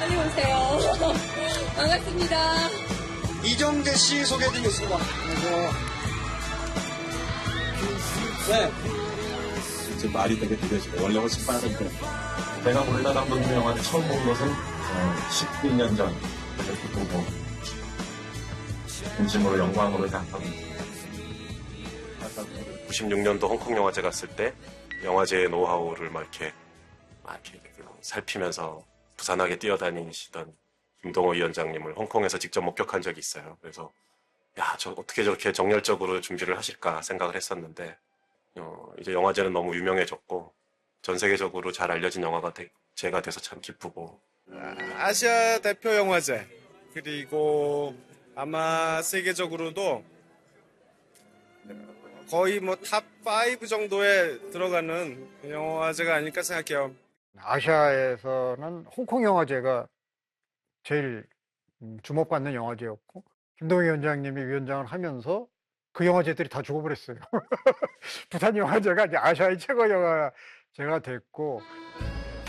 빨리 오세요. 반갑습니다. 이정재 씨 소개해드리겠습니다. 네. 지금 말이 되게 느려지네. 원래 훨씬 빠른데. 내가 우리나라 감독님 영화를 처음 본 것은 12년 전. 그래서 보고 진심으로 영광으로 생각합니다. 96년도 홍콩 영화제 갔을 때 영화제의 노하우를 막 이렇게 살피면서 부산하게 뛰어다니시던 김동호 위원장님을 홍콩에서 직접 목격한 적이 있어요. 그래서 저 어떻게 저렇게 정열적으로 준비를 하실까 생각을 했었는데 이제 영화제는 너무 유명해졌고 전 세계적으로 잘 알려진 영화가 제가 돼서 참 기쁘고. 아시아 대표 영화제 그리고 아마 세계적으로도 거의 뭐 탑 5 정도에 들어가는 영화제가 아닐까 생각해요. 아시아에서는 홍콩 영화제가 제일 주목받는 영화제였고, 김동희 위원장님이 위원장을 하면서 그 영화제들이 다 죽어버렸어요. 부산 영화제가 이제 아시아의 최고 영화제가 됐고,